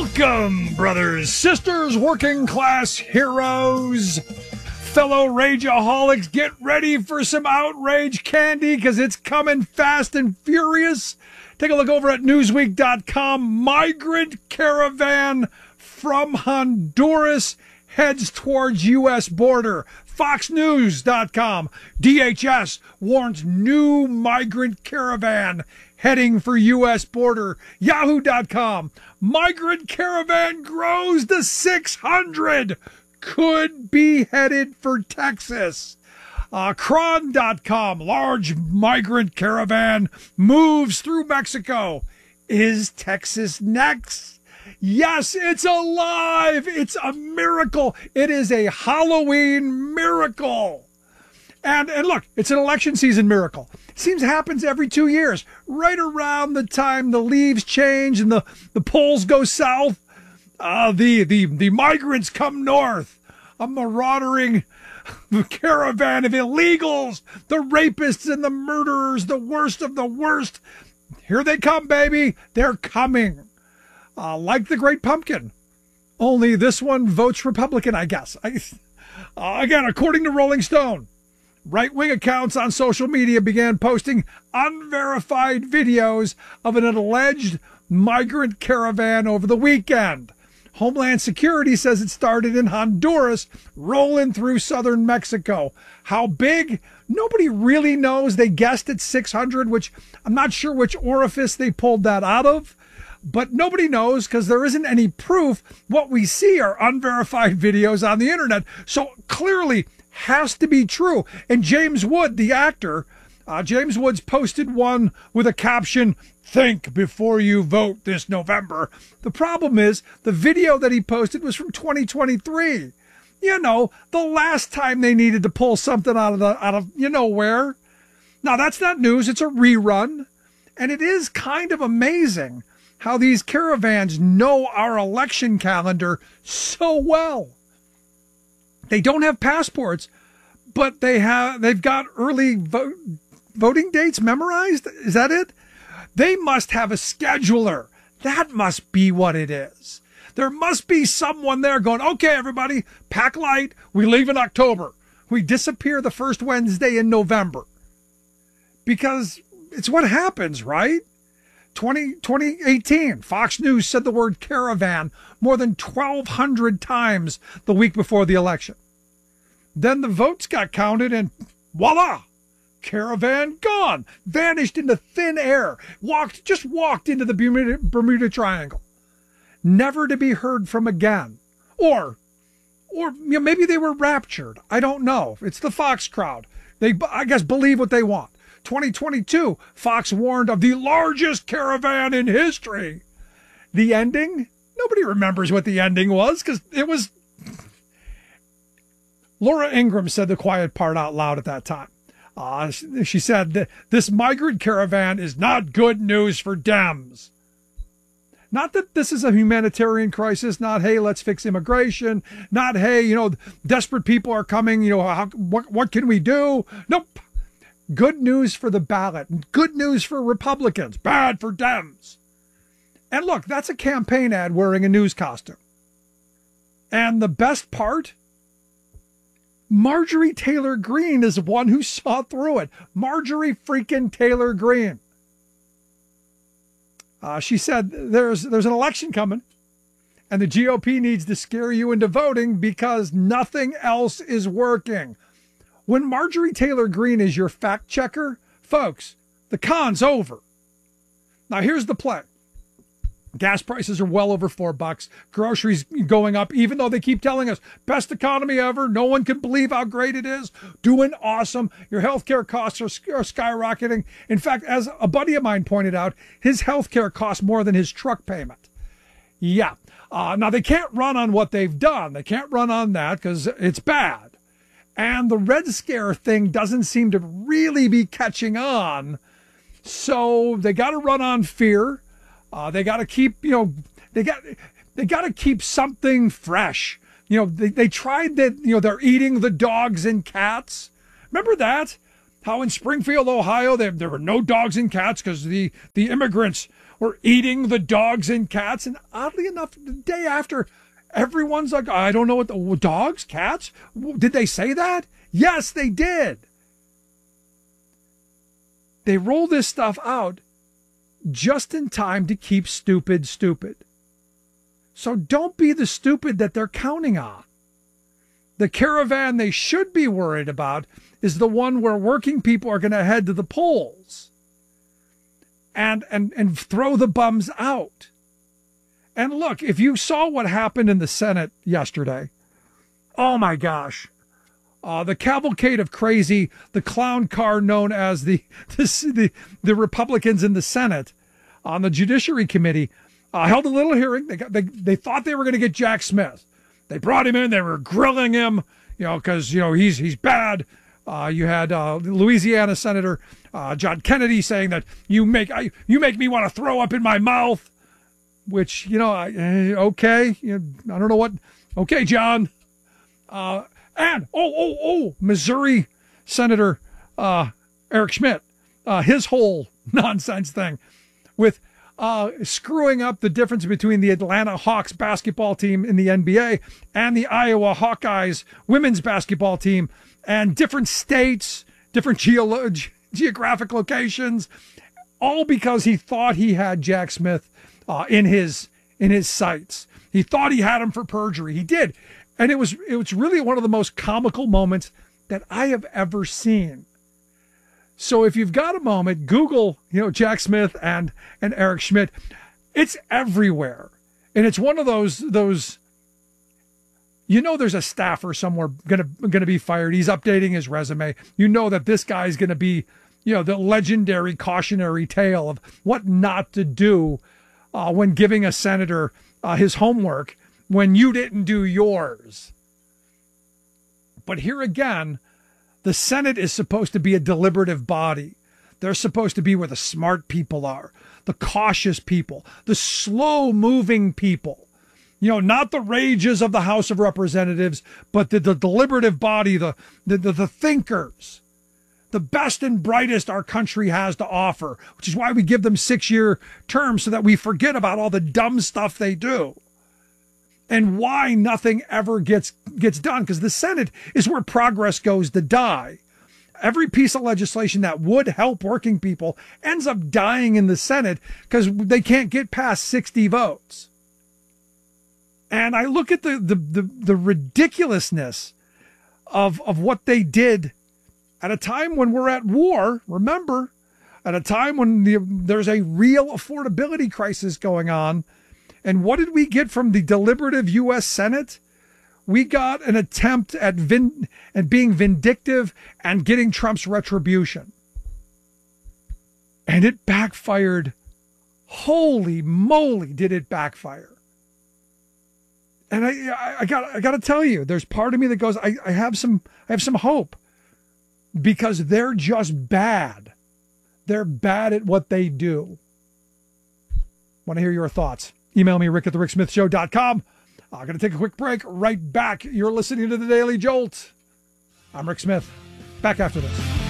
Welcome, brothers, sisters, working class heroes, fellow rageaholics. Get ready for some outrage candy because it's coming fast and furious. Take a look over at Newsweek.com. Migrant caravan from Honduras heads towards U.S. border. FoxNews.com. DHS warns new migrant caravan heading for U.S. border. Yahoo.com. Migrant caravan grows to 600. Could be headed for Texas. Cron.com. Large migrant caravan moves through Mexico. Is Texas next? Yes, it's alive. It's a miracle. It is a Halloween miracle. And look, it's an election season miracle. It seems it happens every 2 years, right around the time the leaves change and the polls go south. The migrants come north. A marauding caravan of illegals, the rapists and the murderers, the worst of the worst. Here they come, baby. They're coming. Like the Great Pumpkin. Only this one votes Republican, I guess. Again, according to Rolling Stone, right-wing accounts on social media began posting unverified videos of an alleged migrant caravan over the weekend. Homeland Security says it started in Honduras, rolling through southern Mexico. How big? Nobody really knows. They guessed at 600, which I'm not sure which orifice they pulled that out of. But nobody knows because there isn't any proof. What we see are unverified videos on the internet. So clearly has to be true. And James Wood, the actor, James Woods posted one with a caption, "Think before you vote this November." The problem is the video that he posted was from 2023. You know, the last time they needed to pull something out of you know where. Now that's not news. It's a rerun. And it is kind of amazing how these caravans know our election calendar so well. They don't have passports, but they've got early voting dates memorized. Is that it? They must have a scheduler. That must be what it is. There must be someone there going, okay, everybody, pack light. We leave in October. We disappear the first Wednesday in November. Because it's what happens, right? 2018, Fox News said the word caravan more than 1,200 times the week before the election. Then the votes got counted and voila, caravan gone, vanished into thin air, just walked into the Bermuda Triangle, never to be heard from again. Or maybe they were raptured. I don't know. It's the Fox crowd. They, I guess, believe what they want. 2022, Fox warned of the largest caravan in history. The ending? Nobody remembers what the ending was because it was... Laura Ingraham said the quiet part out loud at that time. She said, this migrant caravan is not good news for Dems. Not that this is a humanitarian crisis, not, hey, let's fix immigration, not, hey, desperate people are coming, what can we do? Nope. Good news for the ballot. Good news for Republicans. Bad for Dems. And look, that's a campaign ad wearing a news costume. And the best part, Marjorie Taylor Greene is one who saw through it. Marjorie freaking Taylor Greene. She said there's an election coming and the GOP needs to scare you into voting because nothing else is working. When Marjorie Taylor Greene is your fact checker, folks, the con's over. Now, here's the play. Gas prices are well over $4. Groceries going up, even though they keep telling us best economy ever. No one can believe how great it is. Doing awesome. Your healthcare costs are skyrocketing. In fact, as a buddy of mine pointed out, his healthcare costs more than his truck payment. Yeah. Now, they can't run on what they've done. They can't run on that because it's bad. And the Red Scare thing doesn't seem to really be catching on. So they got to run on fear. They got to keep, they got to keep something fresh. They tried that, they're eating the dogs and cats. Remember that? How in Springfield, Ohio, there were no dogs and cats because the immigrants or eating the dogs and cats. And oddly enough, the day after, everyone's like, I don't know what the dogs, cats, did they say that? Yes, they did. They roll this stuff out just in time to keep stupid stupid. So don't be the stupid that they're counting on. The caravan they should be worried about is the one where working people are going to head to the polls and throw the bums out. And look, if you saw what happened in the Senate yesterday, oh my gosh, the cavalcade of crazy, the clown car known as the Republicans in the Senate on the Judiciary Committee held a little hearing. They thought they were going to get Jack Smith. They brought him in. They were grilling him, because he's bad. You had Louisiana Senator John Kennedy saying that you make me want to throw up in my mouth, which okay, I don't know what. Okay, John, and Missouri Senator Eric Schmidt, his whole nonsense thing with screwing up the difference between the Atlanta Hawks basketball team in the NBA and the Iowa Hawkeyes women's basketball team, and different states, different geographic locations, all because he thought he had Jack Smith in his sights. He thought he had him for perjury. He did. And it was really one of the most comical moments that I have ever seen. So if you've got a moment, Google, Jack Smith and Eric Schmidt. It's everywhere. And it's one of those, there's a staffer somewhere gonna be fired. He's updating his resume. That this guy's gonna be, the legendary cautionary tale of what not to do when giving a senator his homework when you didn't do yours. But here again, the Senate is supposed to be a deliberative body. They're supposed to be where the smart people are, the cautious people, the slow-moving people. Not the rages of the House of Representatives, but the deliberative body, the thinkers, the best and brightest our country has to offer, which is why we give them 6-year terms so that we forget about all the dumb stuff they do. And why nothing ever gets done, because the Senate is where progress goes to die. Every piece of legislation that would help working people ends up dying in the Senate because they can't get past 60 votes. And I look at the ridiculousness of what they did at a time when we're at war. Remember, at a time when there's a real affordability crisis going on. And what did we get from the deliberative U.S. Senate? We got an attempt at being vindictive and getting Trump's retribution. And it backfired. Holy moly, did it backfire. And I got to tell you, there's part of me that goes, I have some hope, because they're just bad. They're bad at what they do. Want to hear your thoughts? Email me, rick@thericksmithshow.com. I'm going to take a quick break. Right back. You're listening to The Daily Jolt. I'm Rick Smith. Back after this.